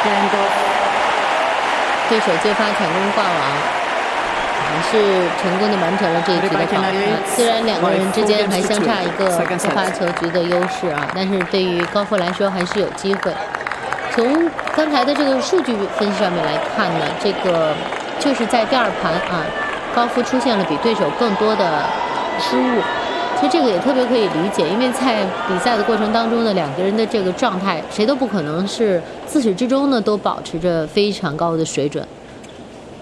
对手接发成功挂网，还是成功的完成了这一局的保发。虽然两个人之间还相差一个不发球局的优势啊，但是对于高夫来说还是有机会。从刚才的这个数据分析上面来看呢，这个就是在第二盘啊，高夫出现了比对手更多的失误。其实这个也特别可以理解，因为在比赛的过程当中呢，两个人的这个状态，谁都不可能是自始至终呢都保持着非常高的水准。